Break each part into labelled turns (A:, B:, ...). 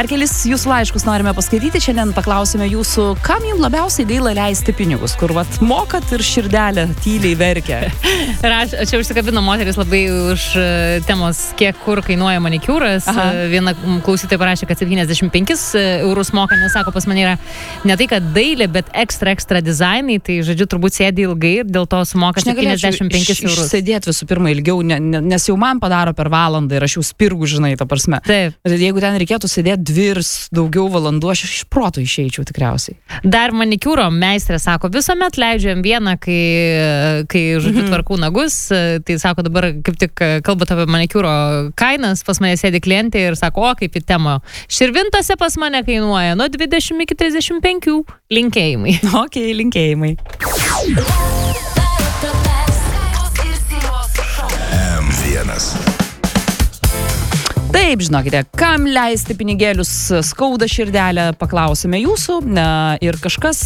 A: Dar kelis jūsų laiškus norime paskaityti. Šiandien paklausime jūsų, kam jums labiausiai gaila leisti pinigus, kur vat mokat ir širdelė tyliai verkia.
B: Čia užsikabino moteris labai už temos, kiek kur kainuoja manikiūras. Viena klausytoja parašė, kad 75 eurus moka, nes sako, pas mane yra ne tai, kad dailė, bet ekstra dizainai, tai žodžiu, turbūt sėdi ilgai ir dėl to sumoka 75 eurus.
A: Sėdėti visų pirma ilgiau, nes jau man padaro per valandą ir aš jau spirgu, žinai, ta prasme.
B: Taip.
A: Jeigu ten reikėtų sėdėti 2 daugiau valandų, aš iš proto išeičiau tikriausiai.
B: Dar manikiūro meistrė sako, visuomet leidžiu vieną, kai žodžiu, tvarkau nagus, tai sako, dabar kaip tik kalbate apie manikiūro kainas, pas mane sėdi klientė ir sako, o kaip į temą. Širvintose pas mane kainuoja nuo 20 iki 35. Linkėjimai.
A: Ok, linkėjimai.
C: M1.
A: Taip, žinokite, kam leisti pinigėlius, skauda širdelę, paklausime jūsų. Ir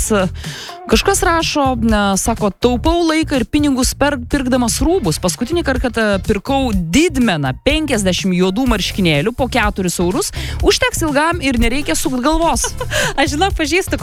A: kažkas rašo, sako, taupau laiką ir pinigus pirkdamas rūbus. Paskutinį kartą pirkau didmeną 50 juodų marškinėlių po 4 eurus. Užteks ilgam ir nereikia sukt galvos.
B: Aš žinok, pažįstu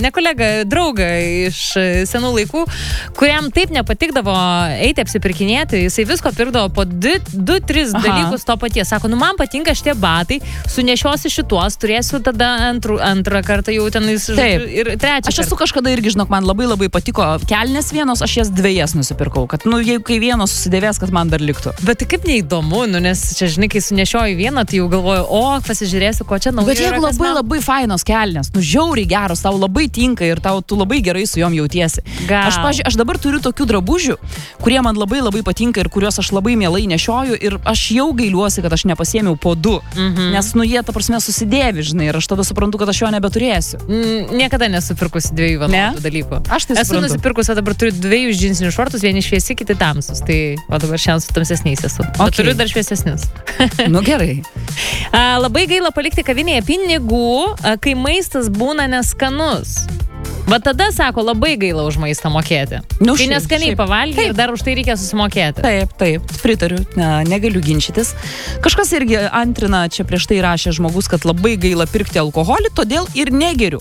B: draugą iš senų laikų, kuriam taip nepatikdavo eiti apsipirkinėti. Jisai visko pirkdavo po 2-3 dalykus to paties. Sako, man patinka šitie batai, sunešiosi šituos, turėsiu tada antrą kartą jau ten ir trečią.
A: Aš esu kažkada irgi, žinok, man labai patiko kelnės vienos, aš jas 2 nusipirkau, kad, jeigu kai vienos susidėvės, kad man dar liktų.
B: Bet tai kaip neįdomu, nes čia, žinai, kai sunešioju vieną, tai jau galvoju, pasižiūrėsiu, ko čia naujo.
A: Bet jeigu labai fainos kelnės, žiauriai geros, tau labai tinka ir tu labai gerai su jom jautiesi. Aš dabar turiu tokių drabužių, kurie man labai patinka ir kuriuos aš labai mielai nešioju ir aš jau gailiuosi, kad aš nepasiėmiau po 2, nes jie, ta prasme, susidėvi, žinai, ir aš tada suprantu, kad aš jo nebeturėsiu.
B: Niekada nesupirkusi 2 vienodų dalykų.
A: Aš tai
B: esu nusipirkusi, dabar turiu 2 džinsinius šortus, vieni šviesi, kiti tamsus, tai dabar šiandien su tamsesniais esu. Okay. Turiu dar šviesesnius.
A: Gerai.
B: Labai gaila palikti kavinėje pinigų, kai maistas būna neskanus. Va tada, sako, labai gaila už maistą mokėti. Kai neskaniai pavalgy ir dar už tai reikia susimokėti.
A: Taip, pritariu, negaliu ginčytis. Kažkas irgi antrina, čia prieš tai rašė žmogus, kad labai gaila pirkti alkoholį, todėl ir negeriu.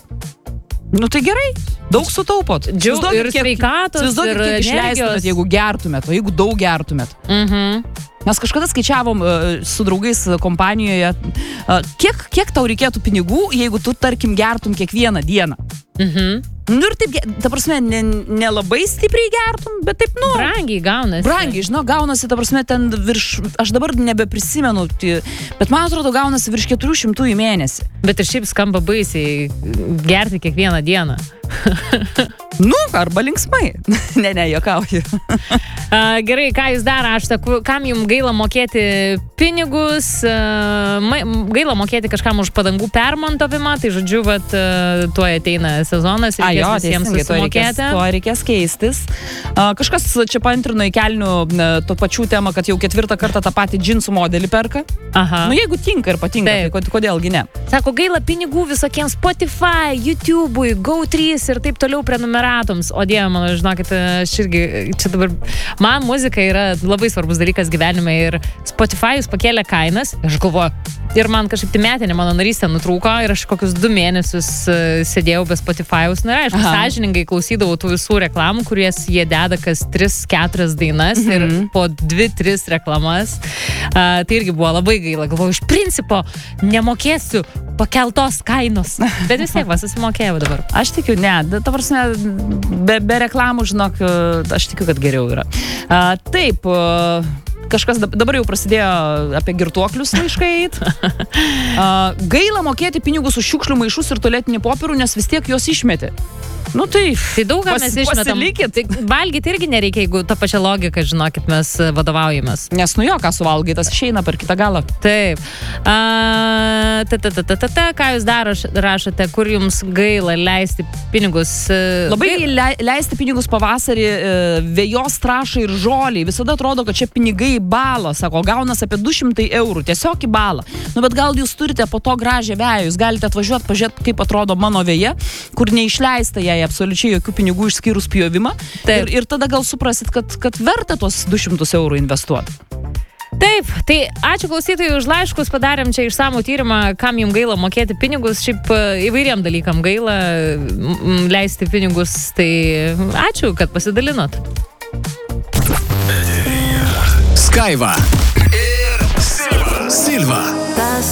A: Tai gerai, daug sutaupot.
B: Ir sveikatos, ir
A: kiek išleistumėt, jeigu gertumėt, o jeigu daug gertumėt. Mes kažkada skaičiavom su draugais kompanijoje, kiek tau reikėtų pinigų, jeigu tu, tarkim, gertum kiekvieną dieną. Ir taip, ta prasme, nelabai stipriai gertum, bet taip,
B: brangiai gaunasi.
A: Brangiai, gaunasi, ta prasme, ten aš dabar nebeprisimenu, bet man atrodo, gaunasi virš 400 į mėnesį.
B: Bet ir šiaip skamba baisiai gerti kiekvieną dieną.
A: Arba linksmai. Ne, juokauju.
B: Gerai, ką jūs dar rašote, kam jums gaila mokėti pinigus, gaila mokėti kažkam už padangų permontavimą, tai žodžiu, tuoj ateina sezonas ir visiems susimokėti.
A: Tuo reikės keistis. Kažkas čia paantrino į kelnių to pačių temą, kad jau 4 kartą tą patį džinsų modelį perka. Jeigu tinka ir patinka, tai kodėlgi ne?
B: Sako, gaila pinigų visokiems Spotify, YouTube'ui, Go3 ir taip toliau prenumeratoms. O Dieve, mano, žinokit, aš irgi, čia dabar, man muzika yra labai svarbus dalykas gyvenime ir Spotify'us pakėlė kainas. Aš galvoju, ir man kažkaip metinė mano narystė nutrūko ir aš kokius 2 mėnesius sėdėjau be Spotify'us. Ir aišku, sąžiningai klausydavau tų visų reklamų, kurias jie deda kas 3-4 dainas ir po 2-3 reklamas. Tai irgi buvo labai gaila. Galvoju, iš principo nemokėsiu pakeltos kainos. Bet vis tiek susimokėjau dabar.
A: Aš tikiu, ne. Ta prasme, be reklamų, žinok, aš tikiu, kad geriau yra. Taip, kažkas dabar jau prasidėjo apie girtuoklius laiškai eit. Gaila mokėti pinigus už šiukšlių maišus ir tualetinį popierų, nes vis tiek juos išmeti. Tai
B: daug ką mes išmetam. Tai valgyti irgi nereikia, jeigu tą pačią logiką, žinokit, mes vadovaujamės.
A: Nes ką suvalgai, tas išeina per kitą galą.
B: Taip. Ką jūs dar rašote, kur jums gaila leisti pinigus?
A: Labai leisti pinigus pavasarį, vėjos trąšai ir žoliai. Visada atrodo, kad čia pinigai balo, sako, gaunas apie 200 eurų, tiesiog į balą. Bet gal jūs turite po to gražią veją, jūs galite atvažiuoti, pažiūrėti, kaip atrodo mano veja, kur neišleista jai absoliučiai jokių pinigų išskyrus pjovimą. Ir tada gal suprasit, kad verta tuos 200 eurų investuoti.
B: Taip, tai ačiū klausytojai už laiškus, padarėm čia išsamų tyrimą, kam jums gaila mokėti pinigus, šiaip įvairiem dalykam gaila leisti pinigus, tai ačiū, kad pasidalinot.
C: Skaiva ir Silva.